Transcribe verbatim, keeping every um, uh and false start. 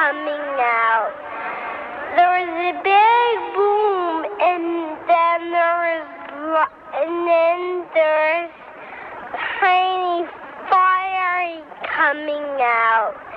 coming out. There was a big boom, and then there was, and then there's tiny fire coming out.